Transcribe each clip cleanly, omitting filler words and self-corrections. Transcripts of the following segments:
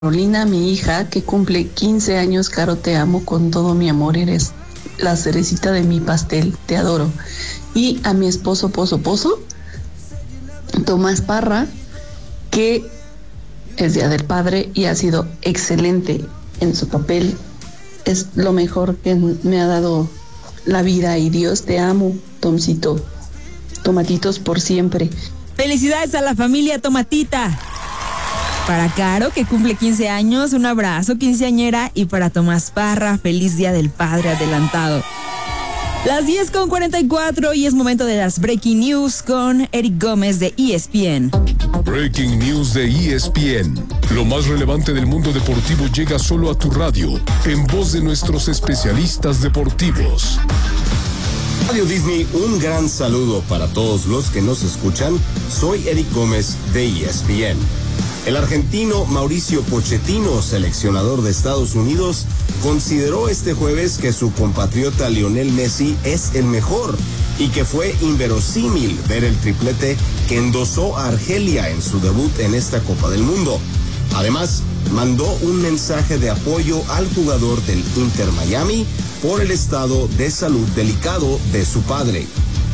Carolina, mi hija, que cumple 15 años. Caro, te amo con todo mi amor, eres la cerecita de mi pastel, te adoro. Y a mi esposo, Tomás Parra, que es Día del Padre y ha sido excelente en su papel. Es lo mejor que me ha dado la vida y Dios, te amo, Tomcito. Tomatitos por siempre. Felicidades a la familia Tomatita. Para Caro, que cumple 15 años, un abrazo, quinceañera. Y para Tomás Parra, feliz Día del Padre adelantado. Las 10:44 y es momento de las Breaking News con Eric Gómez de ESPN. Breaking News de ESPN. Lo más relevante del mundo deportivo llega solo a tu radio, en voz de nuestros especialistas deportivos. Radio Disney, un gran saludo para todos los que nos escuchan. Soy Eric Gómez de ESPN. El argentino Mauricio Pochettino, seleccionador de Estados Unidos, consideró este jueves que su compatriota Lionel Messi es el mejor y que fue inverosímil ver el triplete que endosó a Argelia en su debut en esta Copa del Mundo. Además, mandó un mensaje de apoyo al jugador del Inter Miami por el estado de salud delicado de su padre.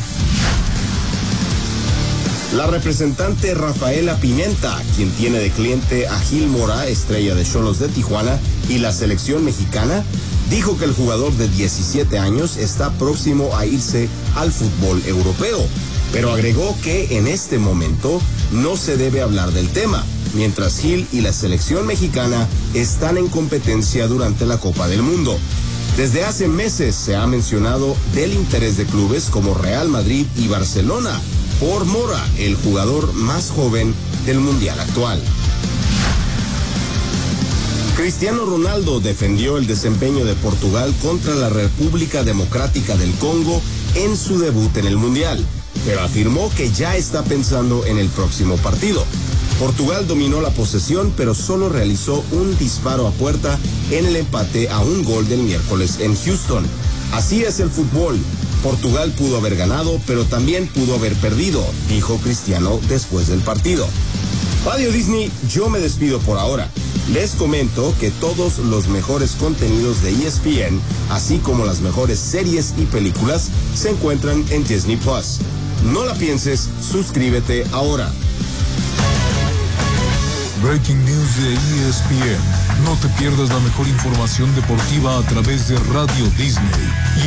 La representante Rafaela Pimenta, quien tiene de cliente a Gil Mora, estrella de Xolos de Tijuana, y la selección mexicana, dijo que el jugador de 17 años está próximo a irse al fútbol europeo, pero agregó que en este momento no se debe hablar del tema, mientras Gil y la selección mexicana están en competencia durante la Copa del Mundo. Desde hace meses se ha mencionado del interés de clubes como Real Madrid y Barcelona por Mora, el jugador más joven del mundial actual. Cristiano Ronaldo defendió el desempeño de Portugal contra la República Democrática del Congo en su debut en el mundial, pero afirmó que ya está pensando en el próximo partido. Portugal dominó la posesión, pero solo realizó un disparo a puerta en el empate a un gol del miércoles en Houston. Así es el fútbol. Portugal pudo haber ganado, pero también pudo haber perdido, dijo Cristiano después del partido. Radio Disney, yo me despido por ahora. Les comento que todos los mejores contenidos de ESPN, así como las mejores series y películas, se encuentran en Disney Plus. No la pienses, suscríbete ahora. Breaking News de ESPN. No te pierdas la mejor información deportiva a través de Radio Disney.